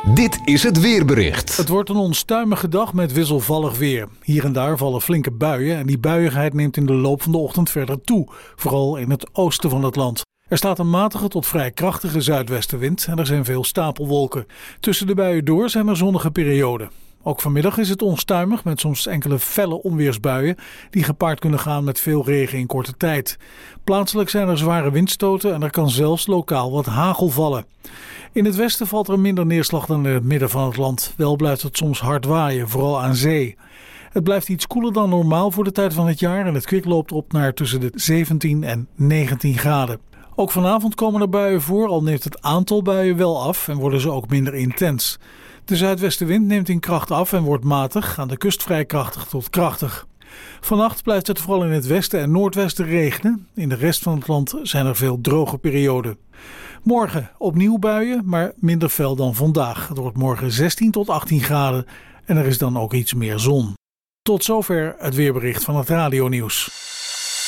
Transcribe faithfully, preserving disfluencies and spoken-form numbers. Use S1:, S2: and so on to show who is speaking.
S1: Dit is het weerbericht.
S2: Het wordt een onstuimige dag met wisselvallig weer. Hier en daar vallen flinke buien en die buiigheid neemt in de loop van de ochtend verder toe. Vooral in het oosten van het land. Er staat een matige tot vrij krachtige zuidwestenwind en er zijn veel stapelwolken. Tussen de buien door zijn er zonnige perioden. Ook vanmiddag is het onstuimig met soms enkele felle onweersbuien die gepaard kunnen gaan met veel regen in korte tijd. Plaatselijk zijn er zware windstoten en er kan zelfs lokaal wat hagel vallen. In het westen valt er minder neerslag dan in het midden van het land. Wel blijft het soms hard waaien, vooral aan zee. Het blijft iets koeler dan normaal voor de tijd van het jaar en het kwik loopt op naar tussen de zeventien en negentien graden. Ook vanavond komen er buien voor, al neemt het aantal buien wel af en worden ze ook minder intens. De zuidwestenwind neemt in kracht af en wordt matig, aan de kust vrij krachtig tot krachtig. Vannacht blijft het vooral in het westen en noordwesten regenen. In de rest van het land zijn er veel droge perioden. Morgen opnieuw buien, maar minder fel dan vandaag. Het wordt morgen zestien tot achttien graden en er is dan ook iets meer zon. Tot zover het weerbericht van het radionieuws.